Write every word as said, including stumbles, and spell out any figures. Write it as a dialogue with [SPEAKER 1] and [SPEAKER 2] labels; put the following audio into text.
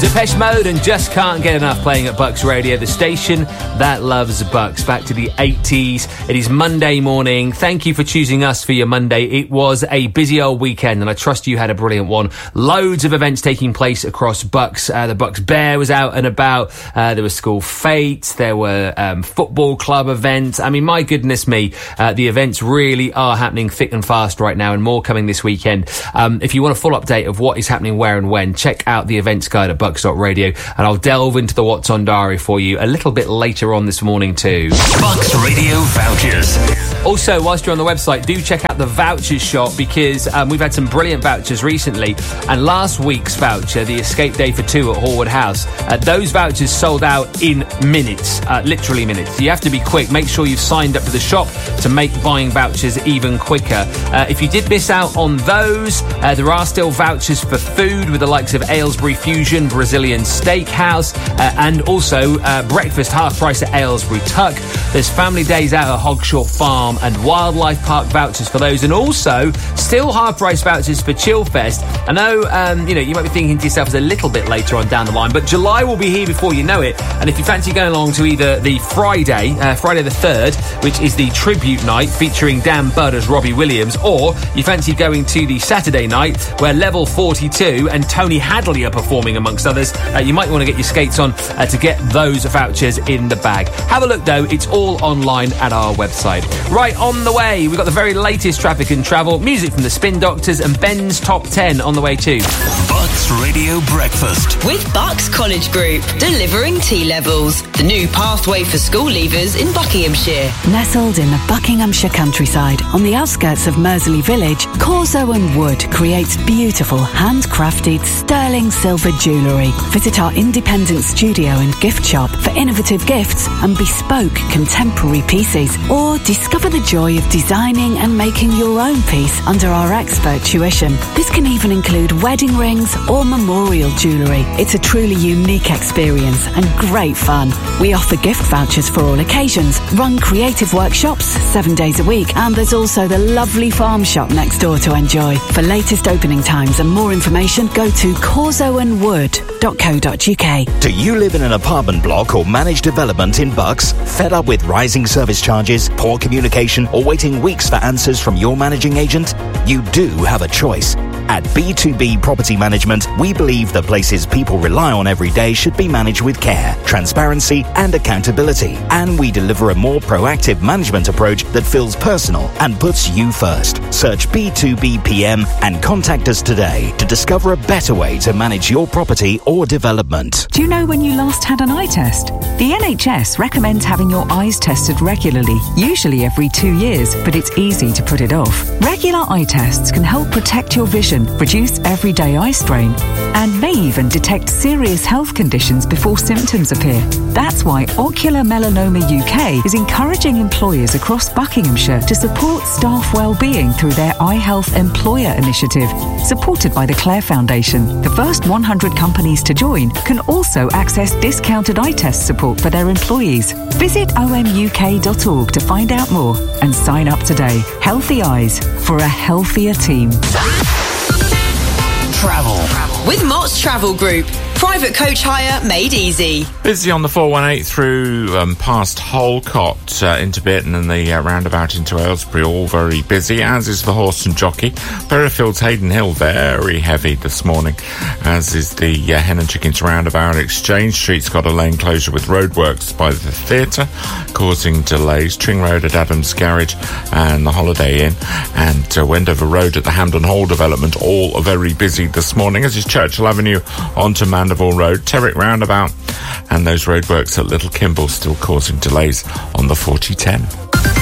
[SPEAKER 1] Depeche Mode and Just Can't Get Enough playing at Bucks Radio, the station that loves Bucks. Back to the eighties. It is Monday morning. Thank you for choosing us for your Monday. It was a busy old weekend, and I trust you had a brilliant one. Loads of events taking place across Bucks. Uh, the Bucks Bear was out and about. Uh, there was school fetes. There were um, football club events. I mean, my goodness me, uh, the events really are happening thick and fast right now, and more coming this weekend. Um, if you want a full update of what is happening where and when, check out the events guide at bucks dot radio, and I'll delve into the What's On Diary for you a little bit later on this morning too.
[SPEAKER 2] Bucks Radio vouchers.
[SPEAKER 1] Also, whilst you're on the website, do check out the vouchers shop, because um, we've had some brilliant vouchers recently, and last week's voucher, the Escape Day for Two at Hallwood House, uh, those vouchers sold out in minutes, uh, literally minutes. You have to be quick. Make sure you've signed up for the shop to make buying vouchers even quicker. Uh, if you did miss out on those, uh, there are still vouchers for food with the likes of Aylesbury Fusion, Brazilian Steakhouse, uh, and also uh, breakfast half price at Aylesbury Tuck. There's family days out at Hogshaw Farm and Wildlife Park vouchers for those, and also still half price vouchers for Chillfest. I know, um, you know, you might be thinking to yourself, it's a little bit later on down the line, but July will be here before you know it. And if you fancy going along to either the Friday, uh, Friday the third, which is the tribute night featuring Dan Budd as Robbie Williams, or you fancy going to the Saturday night where Level forty-two and Tony Hadley are performing amongst others, uh, you might want to get your skates on uh, to get those vouchers in the bag. Have a look though, it's all online at our website. Right, on the way, we've got the very latest traffic and travel, music from the Spin Doctors, and Ben's Top ten on the way too.
[SPEAKER 2] Bucks Radio Breakfast
[SPEAKER 3] with Bucks College Group, delivering T-levels, the new pathway for school leavers in Buckinghamshire.
[SPEAKER 4] Nestled in the Buckinghamshire countryside, on the outskirts of Mersley Village, Corso and Wood creates beautiful, handcrafted, sterling silver jewellery. Visit our independent studio and gift shop for innovative gifts and bespoke contemporary pieces, or discover the joy of designing and making your own piece under our expert tuition. This can even include wedding rings or memorial jewellery. It's a truly unique experience and great fun. We offer gift vouchers for all occasions, run creative workshops seven days a week, and there's also the lovely farm shop next door to enjoy. For latest opening times and more information, go to corso and wood dot co dot uk.
[SPEAKER 5] Do you live in an apartment block or managed development in Bucks? Fed up with rising service charges, poor communication, or waiting weeks for answers from your managing agent? You do have a choice. At B two B Property Management, we believe the places people rely on every day should be managed with care, transparency, and accountability. And we deliver a more proactive management approach that feels personal and puts you first. Search B two B P M and contact us today to discover a better way to manage your property or development.
[SPEAKER 6] Do you know when you last had an eye test? The N H S recommends having your eyes tested regularly, usually every two years, but it's easy to put it off. Regular eye tests can help protect your vision, reduce everyday eye strain, and may even detect serious health conditions before symptoms appear. That's why Ocular Melanoma U K is encouraging employers across Buckinghamshire to support staff well-being through their Eye Health Employer Initiative, supported by the Clare Foundation. The first one hundred companies to join can also access discounted eye test support for their employees. Visit o m u k dot org to find out more and sign up today. Healthy eyes for a healthier team.
[SPEAKER 3] Travel with Mott's Travel Group. Private coach hire made easy.
[SPEAKER 7] Busy on the four one eight through um, past Holcott uh, into Burton and the uh, roundabout into Aylesbury, all very busy, as is the Horse and Jockey. Berrifield's Hayden Hill, very heavy this morning, as is the uh, Hen and Chickens roundabout. Exchange Street's got a lane closure with roadworks by the theatre, causing delays. Tring Road at Adams Garage and the Holiday Inn, and uh, Wendover Road at the Hampden Hall development, all are very busy this morning, as is Churchill Avenue onto Mandeville Road, Terrick Roundabout, and those roadworks at Little Kimble still causing delays on the forty ten.